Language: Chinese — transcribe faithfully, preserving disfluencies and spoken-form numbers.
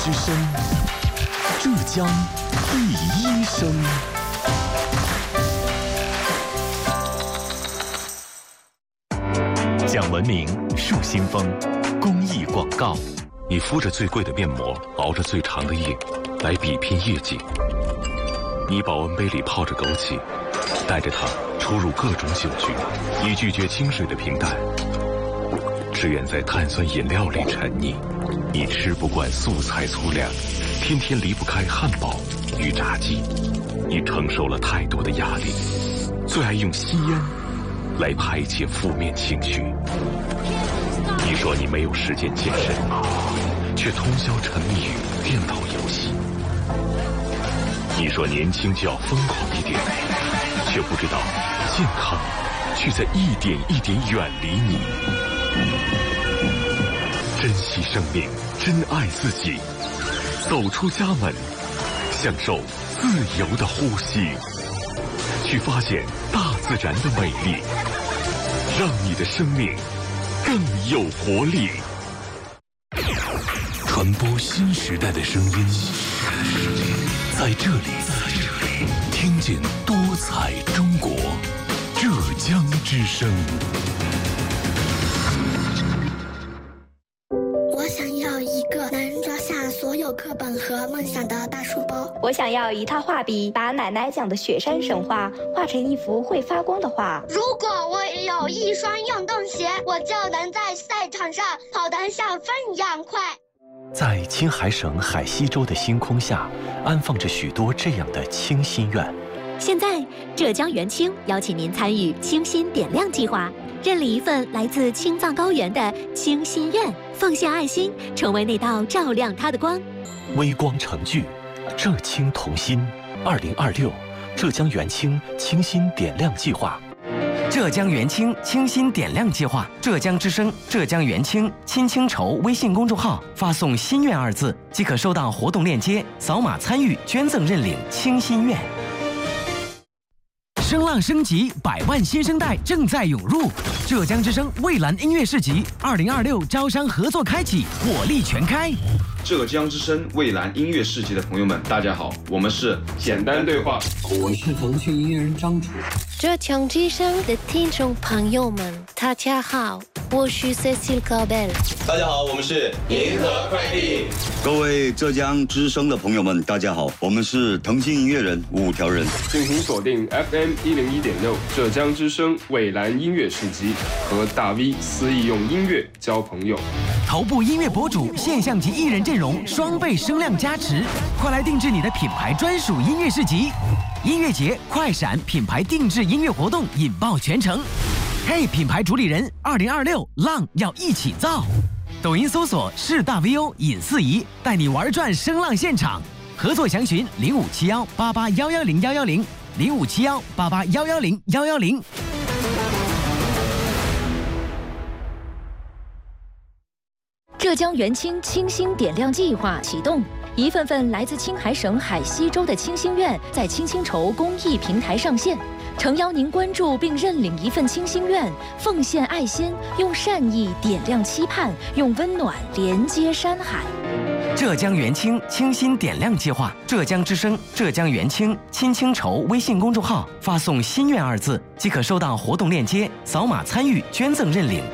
之声，浙江第一声。讲文明，树新风，公益广告。 你敷着最贵的面膜，熬着最长的夜，来比拼业绩。你保温杯里泡着枸杞，带着它出入各种酒局。你拒绝清水的平淡，只愿在碳酸饮料里沉溺。你吃不惯素菜粗粮，天天离不开汉堡与炸鸡。你承受了太多的压力，最爱用吸烟来排解负面情绪。你说你没有时间健身，却通宵沉迷于电脑游戏。你说年轻就要疯狂一点，却不知道健康却在一点一点远离你。珍惜生命，珍爱自己，走出家门，享受自由的呼吸，去发现大自然的美丽，让你的生命更有活力。 传播新时代的声音，在这里，听见多彩中国，浙江之声。 我想要一个能装下所有课本和梦想的大书包。 我想要一套画笔，把奶奶讲的雪山神话画成一幅会发光的画。 如果我有一双运动鞋，我就能在赛场上跑得像风一样快。 在青海省海西州的星空下，安放着许多这样的清心愿。 现在，浙江元清邀请您参与清心点亮计划，认领一份来自青藏高原的清心愿，奉献爱心，成为那道照亮它的光。 微光成炬，浙青同心。二零二六，浙江元清清心点亮计划。 浙江元清清心点亮计划，浙江之声、浙江元清亲清筹微信公众号发送“心愿”二字，即可收到活动链接，扫码参与捐赠认领清心愿。声浪升级，百万新生代正在涌入。浙江之声蔚蓝音乐市集二零二六招商合作开启，火力全开。 浙江之声蔚蓝音乐市集的朋友们，大家好，我们是简单对话， 我是腾讯音乐人张楚。 浙江之声的听众朋友们，大家好，我是 Cecil Cabel。 大家好，我们是银河快递。 各位浙江之声的朋友们，大家好，我们是腾讯音乐人五条人。 敬请锁定 F M 一零一点六浙江之声蔚蓝音乐市集，和大 V 肆意用音乐交朋友。 头部音乐博主现象级艺人阵容，双倍声量加持，快来定制你的品牌专属音乐市集。音乐节快闪品牌定制音乐活动引爆全城。嘿，品牌主理人，二零二六浪要一起造。抖音搜索是大 V O 尹四仪，带你玩转声浪现场。合作详询零五七幺八八幺幺零幺幺零零五七幺八八幺幺零幺幺零。 浙江元清清心点亮计划启动。一份份来自青海省海西州的清心愿在清清筹公益平台上线，诚邀您关注并认领一份清心愿，奉献爱心，用善意点亮期盼，用温暖连接山海。 浙江元清清心点亮计划，浙江之声、浙江元清亲清筹微信公众号发送“心愿”二字，即可收到活动链接，扫码参与捐赠认领